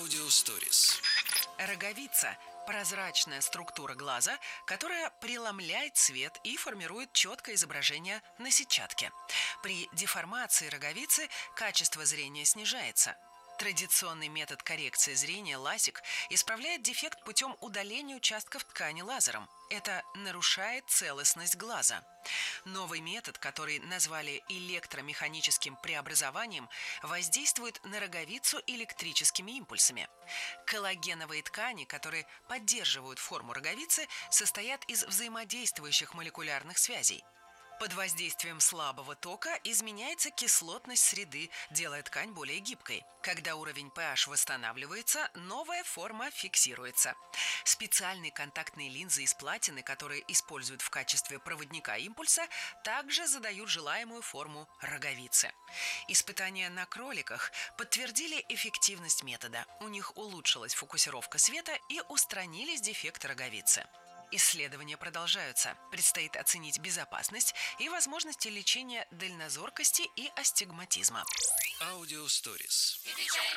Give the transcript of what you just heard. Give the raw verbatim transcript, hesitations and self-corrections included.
Аудиосторис. Роговица – прозрачная структура глаза, которая преломляет свет и формирует четкое изображение на сетчатке. При деформации роговицы качество зрения снижается. Традиционный метод коррекции зрения ласик исправляет дефект путем удаления участков ткани лазером. Это нарушает целостность глаза. Новый метод, который назвали электромеханическим преобразованием, воздействует на роговицу электрическими импульсами. Коллагеновые ткани, которые поддерживают форму роговицы, состоят из взаимодействующих молекулярных связей. Под воздействием слабого тока изменяется кислотность среды, делая ткань более гибкой. Когда уровень pH восстанавливается, новая форма фиксируется. Специальные контактные линзы из платины, которые используют в качестве проводника импульса, также задают желаемую форму роговицы. Испытания на кроликах подтвердили эффективность метода. У них улучшилась фокусировка света и устранились дефекты роговицы. Исследования продолжаются. Предстоит оценить безопасность и возможности лечения дальнозоркости и астигматизма. Аудиосторис.